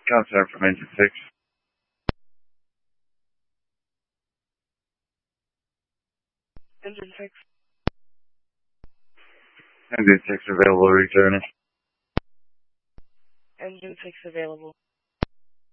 Counselor from Engine 6. Engine 6. Engine 6 available, return it. Engine 6 available.